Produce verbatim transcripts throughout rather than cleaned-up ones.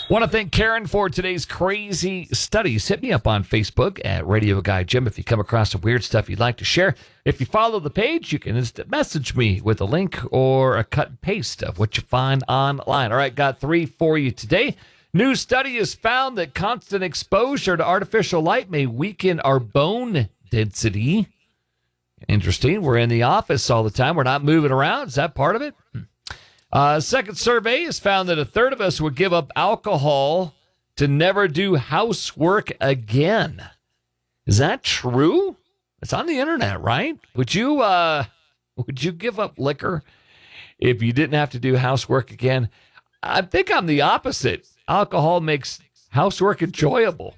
Want to thank Karen for today's crazy studies. Hit me up on Facebook at Radio Guy Jim if you come across some weird stuff you'd like to share. If you follow the page, you can instant message me with a link or a cut and paste of what you find online. All right, got three for you today. New study has found that constant exposure to artificial light may weaken our bone density. Interesting. We're in the office all the time. We're not moving around. Is that part of it? Hmm. Uh, second survey has found that a third of us would give up alcohol to never do housework again. Is that true? It's on the internet, right? Would you uh, would you give up liquor if you didn't have to do housework again? I think I'm the opposite. Alcohol makes housework enjoyable.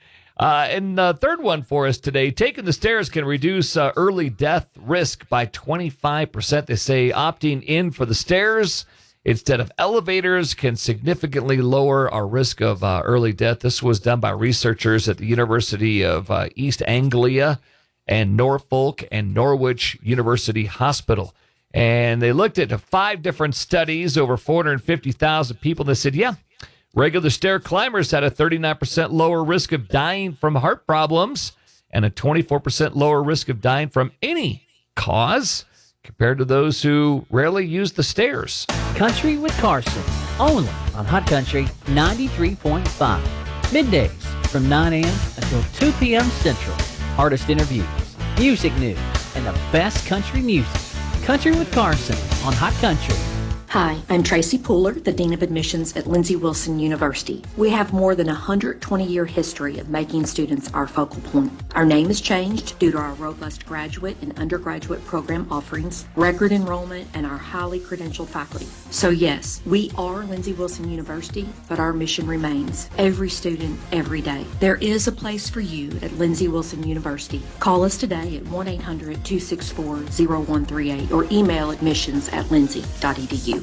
Uh, and the third one for us today, taking the stairs can reduce uh, early death risk by twenty-five percent. They say opting in for the stairs instead of elevators can significantly lower our risk of uh, early death. This was done by researchers at the University of uh, East Anglia and Norfolk and Norwich University Hospital. And they looked at five different studies, over four hundred fifty thousand people. They said, yeah, regular stair climbers had a thirty-nine percent lower risk of dying from heart problems and a twenty-four percent lower risk of dying from any cause compared to those who rarely use the stairs. Country with Carson, only on Hot Country ninety-three point five. Middays from nine a.m. until two p.m. Central. Artist interviews, music news, and the best country music. Country with Carson on Hot Country. Hi, I'm Tracy Pooler, the Dean of Admissions at Lindsey Wilson University. We have more than a one hundred twenty year history of making students our focal point. Our name has changed due to our robust graduate and undergraduate program offerings, record enrollment, and our highly credentialed faculty. So yes, we are Lindsey Wilson University, but our mission remains every student, every day. There is a place for you at Lindsey Wilson University. Call us today at one eight hundred, two six four, zero one three eight or email admissions at lindsey dot e d u.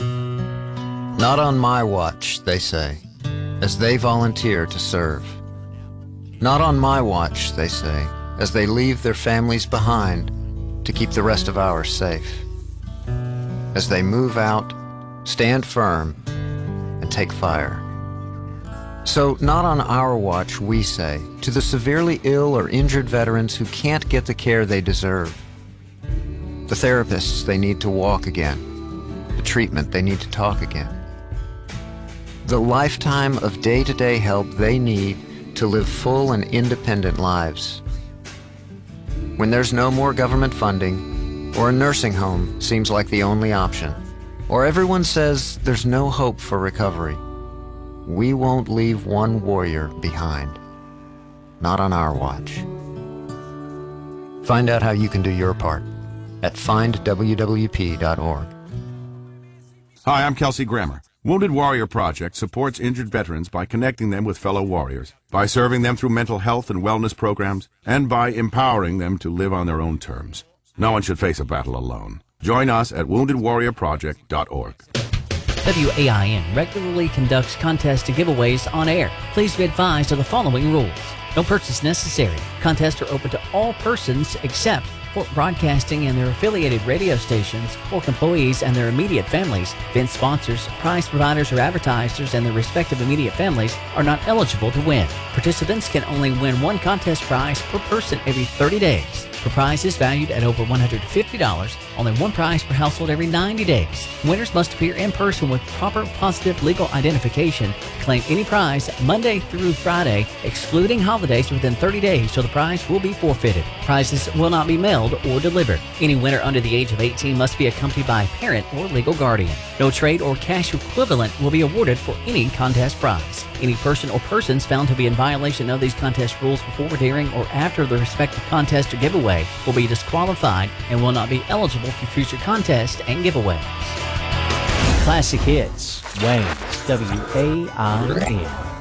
Not on my watch, they say, as they volunteer to serve. Not on my watch, they say, as they leave their families behind to keep the rest of ours safe. As they move out, stand firm, and take fire. So, not on our watch, we say, to the severely ill or injured veterans who can't get the care they deserve, the therapists they need to walk again, the treatment they need to talk again, the lifetime of day-to-day help they need to live full and independent lives. When there's no more government funding, or a nursing home seems like the only option, or everyone says there's no hope for recovery, we won't leave one warrior behind. Not on our watch. Find out how you can do your part at find w w p dot org. Hi, I'm Kelsey Grammer. Wounded Warrior Project supports injured veterans by connecting them with fellow warriors, by serving them through mental health and wellness programs, and by empowering them to live on their own terms. No one should face a battle alone. Join us at wounded warrior project dot org. W A I N regularly conducts contests and giveaways on air. Please be advised of the following rules. No purchase necessary. Contests are open to all persons except Fort Broadcasting and their affiliated radio stations, Fork employees and their immediate families, event sponsors, prize providers or advertisers and their respective immediate families are not eligible to win. Participants can only win one contest prize per person every thirty days. For prizes valued at over one hundred fifty dollars, only one prize per household every ninety days. Winners must appear in person with proper positive legal identification. Claim any prize Monday through Friday, excluding holidays within thirty days, so the prize will be forfeited. Prizes will not be mailed or delivered. Any winner under the age of eighteen must be accompanied by a parent or legal guardian. No trade or cash equivalent will be awarded for any contest prize. Any person or persons found to be in violation of these contest rules before, during, or after the respective contest or giveaway will be disqualified and will not be eligible for future contests and giveaways. Classic Hits, Wayne's W A I N.